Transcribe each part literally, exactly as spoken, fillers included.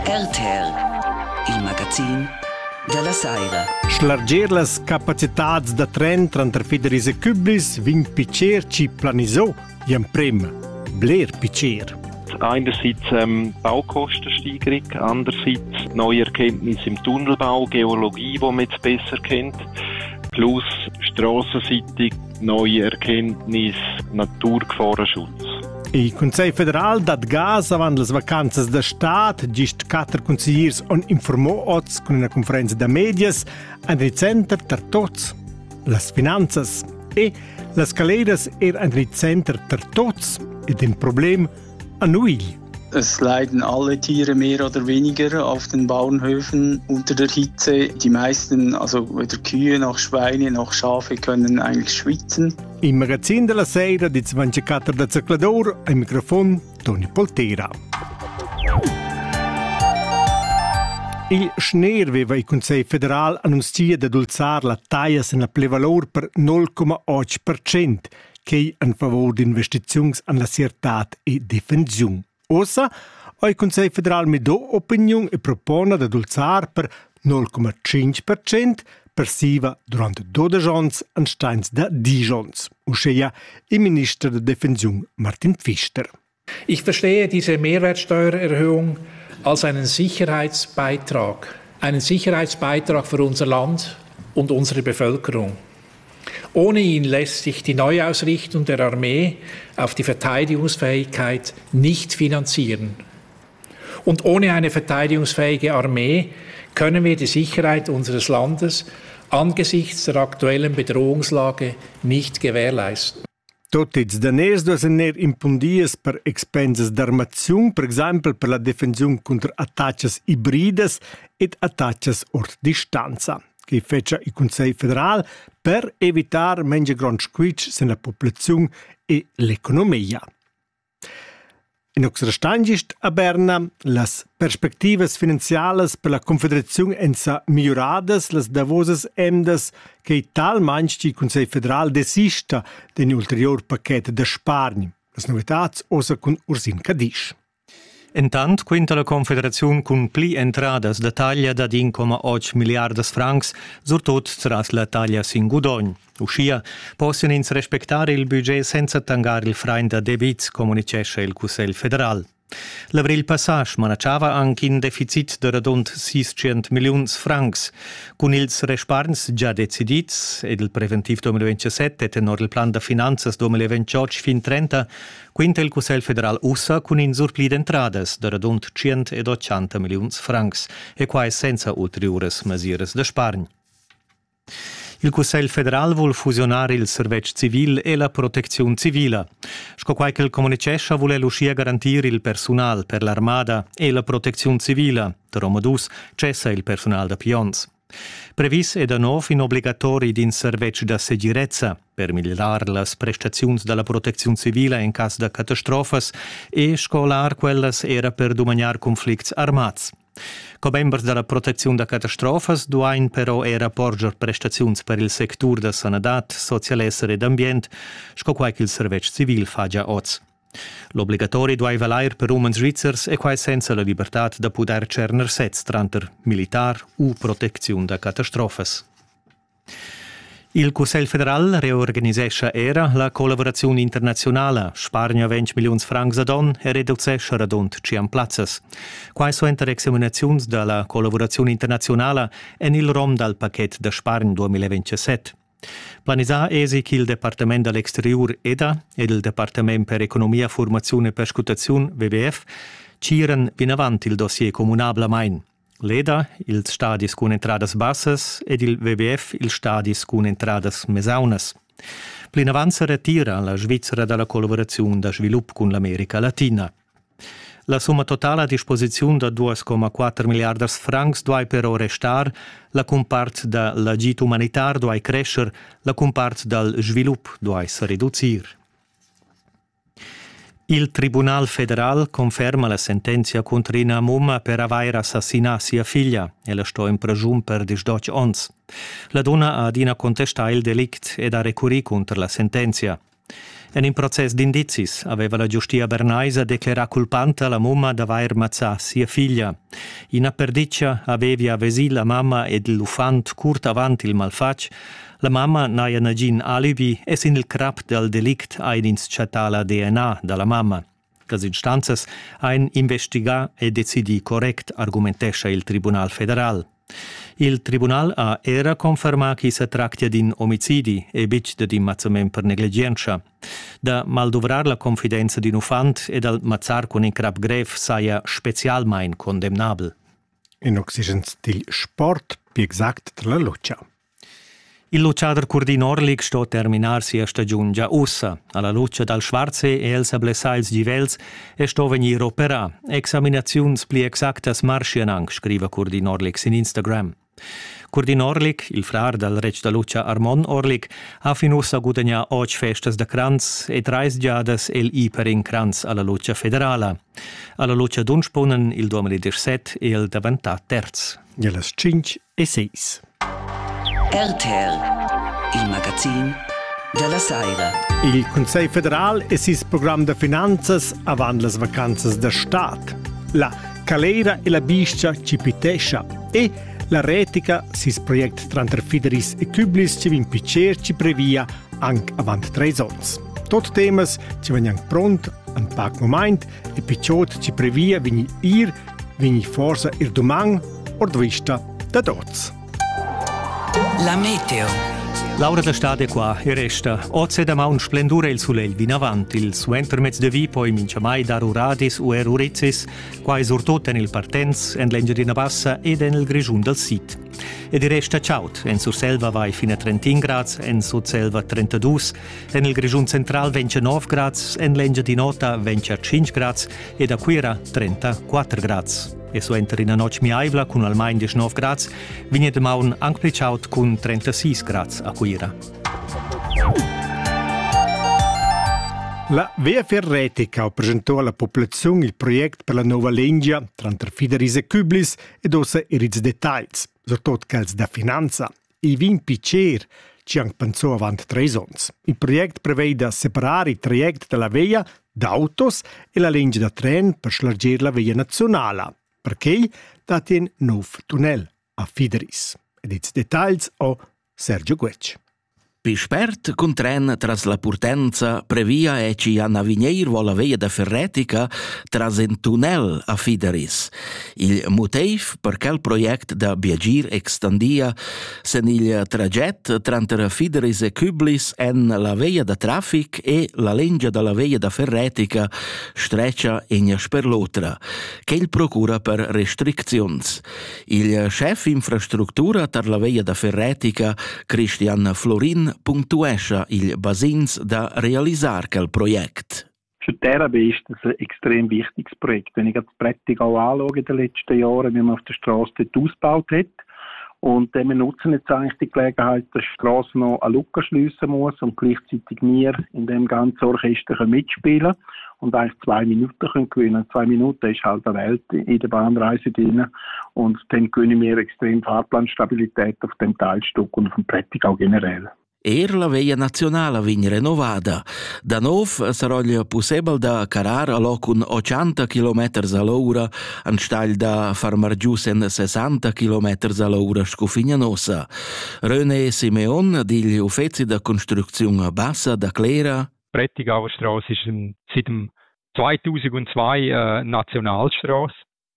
R T R, il magazin della Saira. Schlarger las capacitats da tren tranter Federis e Küblis vin picer ci planisò iam prem bler picer. Einerseits ähm, Baukostensteigerung, andererseits neue Erkenntnisse im Tunnelbau, Geologie, die man jetzt besser kennt, plus strassenseitig neue Erkenntnisse, Naturgefahrenschutz. Il Consiglio federal dat gas avant las vacanzas da stat, gist quattro consigliers on informò oz con una conferenza da medias an ricenter ter tots las finanzas e las caleras er an ricenter ter tots ed ein Problem an uil. Es leiden alle Tiere mehr oder weniger auf den Bauernhöfen unter der Hitze. Die meisten, also weder Kühe noch Schweine noch Schafe, können eigentlich schwitzen. Im Magazin della Sera di ventiquattro da Zerclador, al microfono Tony Poltera. Il Schneer aveva il Consiglio federal annunciato di dulzare la taglia in la plevalor per nol virgola otto per cento, che è in favore di investizioni alla siertat e difensione. Ossa, il Consiglio federal mi do opinione e propone di dulzare per nol virgola cinque per cento persiva durante dodici anni anstelle da dieci anni, uscì il Ministro der Defensione Martin Pfister. Ich verstehe diese Mehrwertsteuererhöhung als einen Sicherheitsbeitrag, einen Sicherheitsbeitrag für unser Land und unsere Bevölkerung. Ohne ihn lässt sich die Neuausrichtung der Armee auf die Verteidigungsfähigkeit nicht finanzieren. Und ohne eine verteidigungsfähige Armee können wir die Sicherheit unseres Landes angesichts der aktuellen Bedrohungslage nicht gewährleisten. Tots ils daners dosen ner impundies per expenses d'armaziun, per exemple per la defensiun contra attacches ibrides ed attacches ort distanza, che fece il Consiglio federal per evitar menja grand squitch sen la popolazione e l'economia. In oxra stangist a Berna, las perspectivas finanziales per la Confederazione ensa miglioradas, las davosas emdas che tal manci il Consiglio federal desista d'un ulterior paquet de sparni. Las novetats osa con Ursin Cadisch. Intant quinta la Confederazione con pli entradas da taglia da uno virgola otto miliardas francs, surtot tras la taglia sin Gudogn. Uscia possono ins rispettare il budget senza tangare il frein da debits, comunicesce il Consiglio federal. L'avril passage manacciava anche in deficit de radont seicento milions francs. Con ils resparns già decidits ed il preventiv duemilaventisette e tenor il plan de finanzas duemilaventotto fin trenta, quinta il Consiglio federal ussa con in surpli d'entradas de radont centottanta milions francs e quai senza ulteriores mesures de spargn. Il Consiglio federal vuol fusionare il servizio civil e la protezione civile. Sco quai che il comunicesce vuole l'uscia garantire il personale per l'armada e la protezione civile. De Romadus cessa il personale da Pions. Previs è da nuovo in obbligatori din servizio da sicurezza per migliorare le prestazioni della protezione civile in caso di catastrofes e scolar quelles era per domaniare conflitti armati. Co members della protezione da catastrofes duain però era porger prestazioni per il sector da sanadat, socialessere ed ambient, sco quai che il servizio civil fa già oz. L'obbligatori duai valair per umans svizzers e quai senza la libertà da poter cerner sez tranter militar u protezione da catastrofes. Il Consiglio federal reorganisesce era la collaborazione internazionale, spargna venti milioni francs ad on e riducesce radont ciam plazzas. Quai sono examinazioni della collaborazione internazionale en il rom dal paquet de spargn duemilaventisette. Planisa esi che il Departamento dell'Exterior E D A ed il Departamento per Economia, Formazione e Perscutazione V B F ciren vin avanti il dossier comunabla main. L'E D A, il stadis con entradas bassas, ed il V B F, il stadis con entradas mesaunas. Plin avanza retira la Svizzera dalla collaborazione da sviluppo con l'America Latina. La somma totale a disposizione da due virgola quattro miliardas francs dovai però restar, la compart dall'agito umanitar dovai crescer, la compart dal sviluppo dovai se riducir. Il Tribunal federal conferma la sentenza contro Ina Mumma per aver assassinato sia figlia e la sto in prigione per diciotto anni. La donna ha dina contestato il delict ed ha recurì contro la sentenza. En in proces d'indizis aveva la giustia bernaisa declara culpanta la mumma d'aver mazzà sia figlia. In Apperdiccia aveva vesi la mamma ed l'ufant curt avant il malfac. La mamma naia nagin alibi e sin il crap del delict ein ins chatala D N A dalla mamma. Das instanzas ein investigar e decidi correct, argumentescha il Tribunal Federal. Il Tribunal ha era conferma che si tratta di omicidi e bic di immazzament per negligenza. Da maldovrar la confidenza di un ufant e dal mazzar con un crap greve saia specialmein condemnabel. In oxigens del sport, più exact tra la luccia. Il lucciader Curdin Orlik sto terminarsi a stagiun già ussa. Alla luccia dal Schwarze e Elsa Blessails Givels e sto venir opera. Examinaziuns pli exactas marcianang, scrive Curdin Orlik in Instagram. Curdin Orlik, il frar dal rec da luccia Armon Orlik, ha finus a gudagna och festas da Kranz e trais giadas el iper in Kranz alla luccia federala. Alla luccia d'Unspunen il duemiladiciassette e il davantat terz. Jelas cinque e seis. R T L, il magazin della Saira. Il Consiglio federal e sis program de finanzas avant las vacanzas da stat. La calera e la biscia cipitescia e la retica sis project tranter Fideris e Cublis ci vin picer ci previa anche avant tre ons. Tot temas ci vegnan pront an pac moment e picciot ci previa vini ir, vini forsa ir domang or vista da dots. La meteo. Laura da stade qua e resta. Oggi da un splendore il soleil vin avant. Il suenter mezz de vi poi mincha mai dar uradis u eruritzis, qua esurtot en il partenz, en l'engedina bassa ed en il grigiun del sit. E di resta ciaut. En sur selva vai fino a trentin grads, en sur selva trentadue, en il grigiun central ventinove grads, en l'engedinota venticinque grads e da quira trentaquattro grads. E su enter in a noc miaivla con almain diciannove grads, vigne de maun anc priciaut con trentasei grads a quira. La Via Ferretica ha presentato alla popolazione il progetto per la nuova legge tra Fideris e Cublis ed ossa iriz dettagli, soprattutto quelli da finanza. I vin picer ci hanno pensato avanti tre ons. Il progetto prevede separare i traghetti della via d'autos e la legge da tren per slargere la via nazionale, perché dati un nuovo tunnel a Fideris. Ed i dettagli a Sergio Guecci. Pispert con tren tras la Purtenza previa e ci hanno vigneir vola via da Ferretica tras un tunnel a Fideris. Il motiv per quel project da Biagir extendia sen il traget tra Fideris e Cublis en la via da traffic e la legge della via da Ferretica streccia in sperlotra, che il procura per restriczions. Il chef infrastruttura per la via da Ferretica, Christian Florin, puntuescha il basins da realisar quel projekt. Für die R A B ist das ein extrem wichtiges Projekt. Wenn ich das Prättigau anschaue in den letzten Jahren, wie man auf der Straße dort ausgebaut hat, und wir nutzen jetzt eigentlich die Gelegenheit, dass die Straße noch eine Lücke schliessen muss und gleichzeitig wir in dem ganzen Orchester mitspielen und eigentlich zwei Minuten können gewinnen. Zwei Minuten ist halt eine Welt in der Bahnreise drin und dann gewinnen wir extrem Fahrplanstabilität auf dem Teilstück und auf dem Prättigau generell. Er la via nazionale vin renovada. Da nov sarà possibile da carar allo con ottanta chilometri all'ora, anstelle da far margius en sessanta chilometri all'ora scufigna nossa. René Simeon, digli uffizi da costruzione bassa da Clera. Prättigauer Straße ist seit dem zweitausendzwei äh, Nationalstraße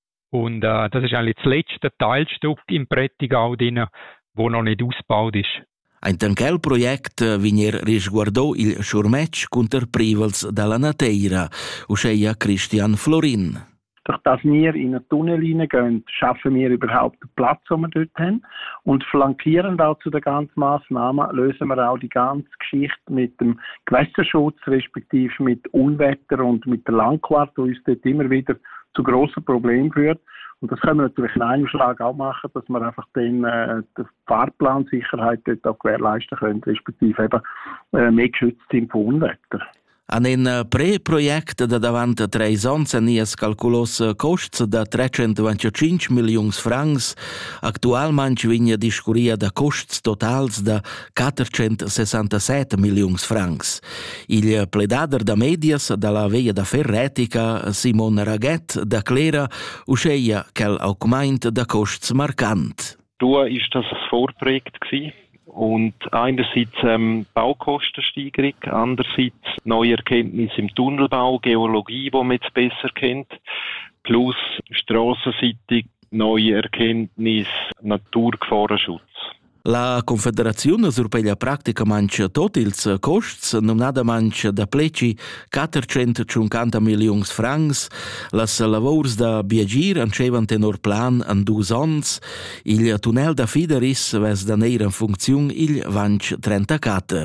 und äh, das ist eigentlich das letzte Teilstück im Prättigau drin, wo noch nicht ausgebaut ist. In quel project vinier risguardò il schurmetsch conter privels dalla Nateira, uscheia Christian Florin. Durch das wir in einen Tunnel hineingehen, schaffen wir überhaupt den Platz, den wir dort haben. Und flankierend auch zu der ganzen Massnahme lösen wir auch die ganze Geschichte mit dem Gewässerschutz, respektive mit Unwetter und mit der Langquart, die uns dort immer wieder zu grossen Problemen führt. Und das können wir natürlich in einem Schlag auch machen, dass wir einfach dann äh, die Fahrplansicherheit dort auch gewährleisten können, respektive eben äh, mehr geschützt sind von Unwetter. An un pre-project da davant treis ons nies calculos costs da trecentoventicinc milions francs, actualment vigna discuria da costs totals da quattrocentosessantasette milions francs. Il pledader da medias da la veia da Ferretica, Simon Raguet, declara uscheia quel augment da costs marcant. Da ist das ein Vorprojekt gewesen. Und einerseits ähm, Baukostensteigerung, andererseits neue Erkenntnisse im Tunnelbau, Geologie, die man jetzt besser kennt, plus strassenseitig neue Erkenntnisse, Naturgefahrenschutz. La Confederazione surpeglia praticamente tutti ils costs, nominadamente da pleci quattrocentocinquanta milions francs, las lavors da Biagir ancevan tenor plan en dus ons, il tunnel da Fideris ves da neir en funziun il vanc trentaquattro.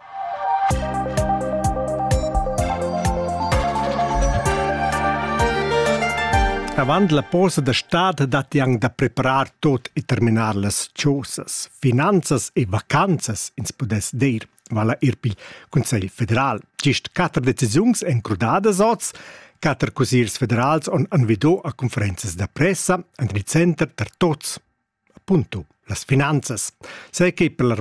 Avant la posa da stat dat yang da preparar tot e terminar las ciosas, finanzas e vacanzas ins pudes dir, vala ir pil Consell Federal. Gist quattro decisiuns encrudadas oz, quattro cosirs federals on anvidò a conferenzas da pressa, and il center ter tots, appunto, las finanzas. Sei che per la